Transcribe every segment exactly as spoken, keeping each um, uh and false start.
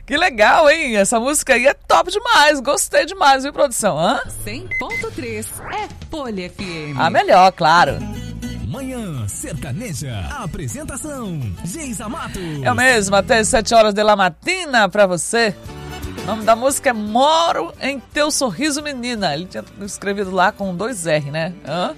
Que legal, hein? Essa música aí é top demais. Gostei demais, viu, produção? Hã? cem ponto três é Folha F M. A melhor, claro. Manhã Sertaneja. Apresentação: Geisa Matos. Eu mesmo, até as sete horas da matina pra você. O nome da música é Moro em Teu Sorriso, Menina. Ele tinha escrevido lá com dois R, né? Hã?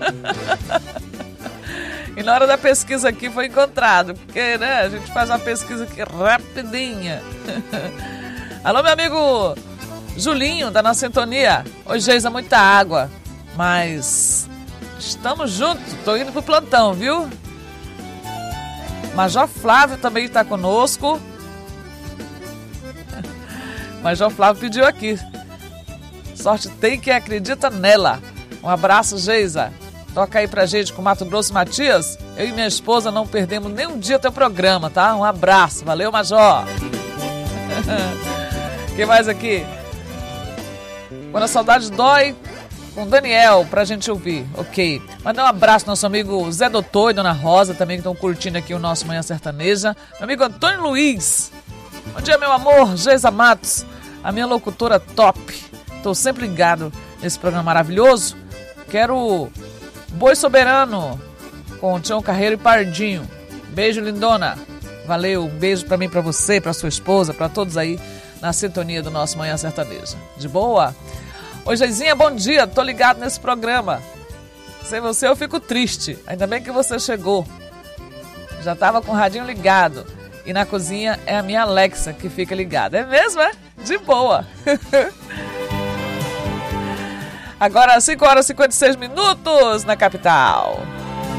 E na hora da pesquisa aqui foi encontrado, porque, né, a gente faz uma pesquisa aqui rapidinha. Alô, meu amigo Julinho, da nossa sintonia. Oi, Geisa, muita água, mas estamos juntos, tô indo pro plantão, viu? Major Flávio também está conosco. Major Flávio pediu aqui. Sorte tem quem acredita nela. Um abraço, Geisa. Toca aí pra gente com Mato Grosso Matias. Eu e minha esposa não perdemos nem um dia teu programa, tá? Um abraço. Valeu, Major. O que mais aqui? Quando a saudade dói, com Daniel, pra gente ouvir. Ok. Mandar um abraço ao nosso amigo Zé Doutor e Dona Rosa, também que estão curtindo aqui o nosso Manhã Sertaneja. Meu amigo Antônio Luiz. Bom dia, meu amor. Geisa Matos, a minha locutora top. Tô sempre ligado nesse programa maravilhoso. Quero Boi Soberano com Tião Carreiro e Pardinho. Beijo, lindona. Valeu, um beijo pra mim, pra você, pra sua esposa, pra todos aí na sintonia do nosso Manhã Sertaneja. De boa? Oi, Geizinha, bom dia. Tô ligado nesse programa. Sem você eu fico triste. Ainda bem que você chegou. Já tava com o radinho ligado. E na cozinha é a minha Alexa que fica ligada. É mesmo, é? De boa. Agora cinco horas e cinquenta e seis minutos na capital.